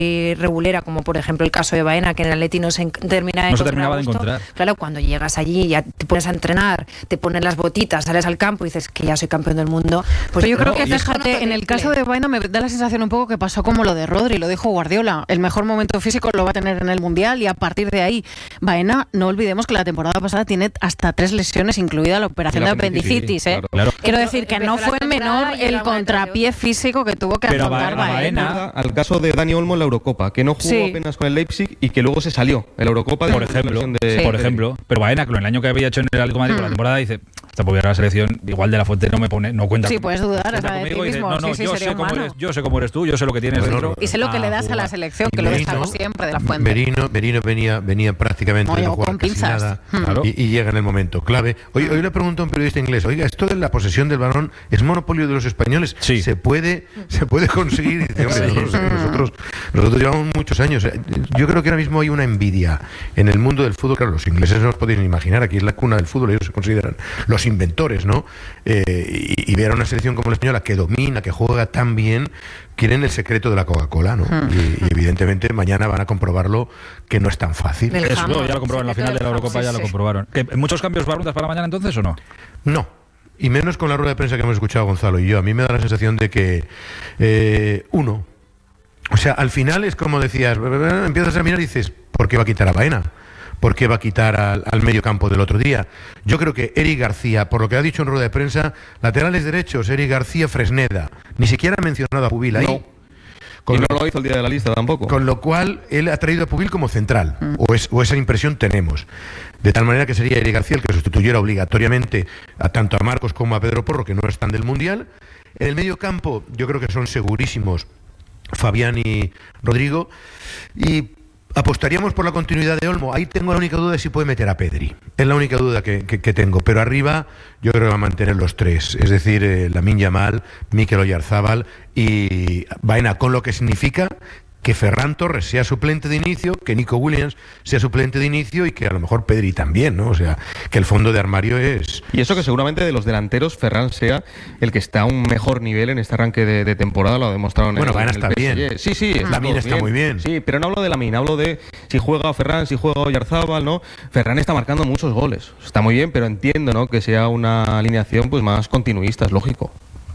regulera, como por ejemplo el caso de Baena, que en el Atleti no se terminaba de encontrar. Claro, cuando llegas allí, ya te pones a entrenar, te pones las botitas, sales al campo y dices que ya soy campeón del mundo. Pues yo creo que, fíjate, en el caso de Baena me da la sensación un poco que pasó como lo de Rodri, lo dijo Guardiola. El mejor momento físico lo va a tener en el Mundial y a partir de ahí, Baena, no olvidemos que la temporada pasada tiene hasta 3 lesiones, incluida la operación de apendicitis. Claro. Quiero decir que no fue menor el contrapié físico que tuvo que afrontar Baena. Al caso de Dani Olmo en la Eurocopa, que no jugó apenas con el Leipzig y que luego se salió en la Eurocopa de por ejemplo, pero Baena, que el año que había hecho en el Atlético de Madrid con la temporada, dice, esta pudiera la selección, igual de la Fuente no cuenta. Sí, puedes dudar, o sea, de ti mismo. Yo sé cómo eres tú, yo sé lo que tienes dentro. Y sé lo que le das a la selección, que lo destacamos siempre de la Fuente. Merino venía prácticamente de no jugar casi nada y llega en el momento clave. Hoy le pregunto a un periodista inglés, oiga, esto de la posesión del balón es monopolio de los españoles, se puede conseguir. Y dice, hombre, nosotros llevamos muchos años. Yo creo que ahora mismo hay una envidia en el mundo del fútbol. Claro, los ingleses no os podéis ni imaginar, aquí es la cuna del fútbol, ellos se consideran los inventores, ¿no? Y ver a una selección como la española que domina, que juega tan bien, quieren el secreto de la Coca-Cola, ¿no? Y evidentemente mañana van a comprobarlo, que no es tan fácil. Eso ya lo comprobaron en la final de la Eurocopa, ya lo comprobaron. ¿Muchos cambios para mañana entonces o no? No. Y menos con la rueda de prensa que hemos escuchado Gonzalo y yo. A mí me da la sensación de que o sea, al final es como decías, empiezas a mirar y dices, ¿por qué va a quitar a Baena? ¿Por qué va a quitar al medio campo del otro día? Yo creo que Eric García, por lo que ha dicho en rueda de prensa, laterales derechos, Eric García, Fresneda. Ni siquiera ha mencionado a Pubil ahí. No. Y no lo hizo el día de la lista tampoco. Con lo cual, él ha traído a Pubil como central, o esa impresión tenemos. De tal manera que sería Eric García el que sustituyera obligatoriamente tanto a Marcos como a Pedro Porro, que no están del Mundial. En el medio campo, yo creo que son segurísimos Fabián y Rodrigo. Y apostaríamos por la continuidad de Olmo. Ahí tengo la única duda de si puede meter a Pedri. Es la única duda que tengo. Pero arriba yo creo que va a mantener los 3. Es decir, Lamine Yamal, Mikel Oyarzabal y Baena, con lo que significa que Ferran Torres sea suplente de inicio, que Nico Williams sea suplente de inicio y que a lo mejor Pedri también, ¿no? O sea, que el fondo de armario es... Y eso que seguramente de los delanteros Ferran sea el que está a un mejor nivel en este arranque de temporada, lo ha demostrado en el Baena está bien. Sí, Lamine está muy bien. Sí, pero no hablo de Lamine, hablo de si juega Ferran, si juega Oyarzabal, ¿no? Ferran está marcando muchos goles. Está muy bien, pero entiendo, ¿no?, que sea una alineación pues más continuista, es lógico.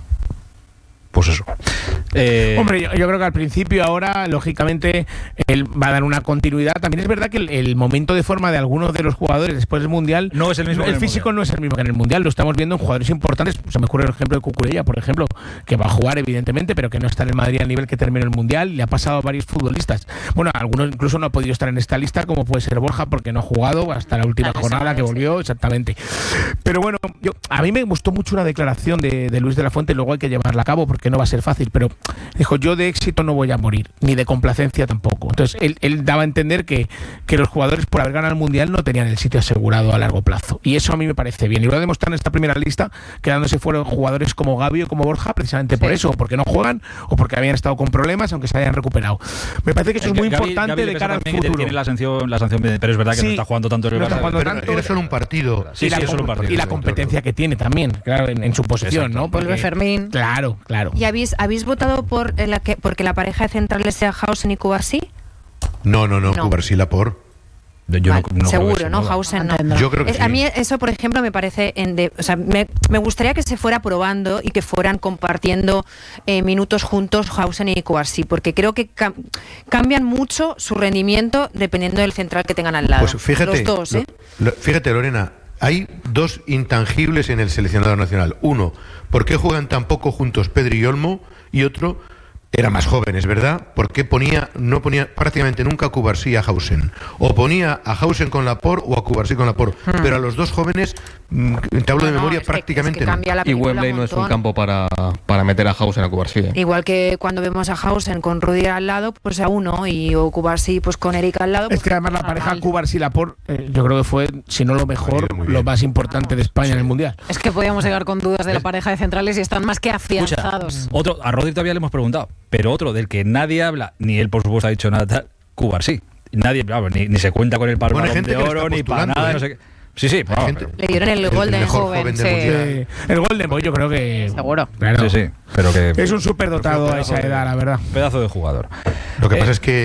Pues eso. Hombre, yo creo que al principio ahora, lógicamente, él va a dar una continuidad. También es verdad que el momento de forma de algunos de los jugadores después del Mundial no es el mismo. El físico no es el mismo que en el Mundial. Lo estamos viendo en jugadores importantes. Se me ocurre el ejemplo de Cucurella, por ejemplo, que va a jugar, evidentemente, pero que no está en el Madrid al nivel que terminó el Mundial. Le ha pasado a varios futbolistas. Bueno, algunos incluso no ha podido estar en esta lista, como puede ser Borja, porque no ha jugado hasta la última jornada que volvió, exactamente. Pero bueno, a mí me gustó mucho una declaración de Luis de la Fuente, luego hay que llevarla a cabo porque no va a ser fácil, pero dijo, yo de éxito no voy a morir, ni de complacencia tampoco. Entonces él daba a entender que los jugadores por haber ganado el Mundial no tenían el sitio asegurado a largo plazo, y eso a mí me parece bien, y lo ha demostrado en esta primera lista, quedándose fuera jugadores como Gavi o como Borja, precisamente por eso, porque no juegan o porque habían estado con problemas, aunque se hayan recuperado. Me parece que eso es muy importante de cara al futuro. Tiene la sanción, pero es verdad que no está jugando tanto. Era solo un partido. Sí, es solo un partido. Y la competencia que tiene también, claro, en su posición, ¿no? Vuelve Fermín. Claro. ¿Y habéis votado porque la pareja de centrales sea Hausen y Cubarsí? No. Cubarsí Laporte. Yo no seguro, ¿no? Hausen no. Yo creo que sí. A mí eso, por ejemplo, me parece... me gustaría que se fuera probando y que fueran compartiendo minutos juntos Hausen y Cubarsí, porque creo que cambian mucho su rendimiento dependiendo del central que tengan al lado. Pues fíjate, los dos, fíjate, Lorena, hay 2 intangibles en el seleccionador nacional. Uno, ¿por qué juegan tan poco juntos Pedri y Olmo? Y otro, era más joven, es verdad, ¿por qué no ponía prácticamente nunca a Cubarsí y a Hausen? O ponía a Hausen con Laporte o a Cubarsí con Laporte, pero a los dos jóvenes, te hablo de memoria, prácticamente no. Y Wembley no es un campo para meter a Hausen a Cubarsí. Igual que cuando vemos a Hausen con Rudiger al lado, pues a uno, o Cubarsí pues con Eric al lado. Es que además la pareja Cubarsí-Laporte, yo creo que fue, si no lo mejor, lo más importante de España en el Mundial. Es que podíamos llegar con dudas de la pareja de centrales y están más que afianzados. A Rodri todavía le hemos preguntado, pero otro del que nadie habla, ni él por supuesto ha dicho nada tal, Cubarsí. Nadie, ni se cuenta con el Balón de Oro, ni para nada, no sé qué. Sí, Hay vamos, gente- Le dieron el Golden mejor joven, joven del sí. mundial. El Golden Boy, yo creo que. Seguro. Claro. sí, pero que Es un superdotado a pedazo esa edad, la verdad. pedazo de jugador. Lo que pasa es que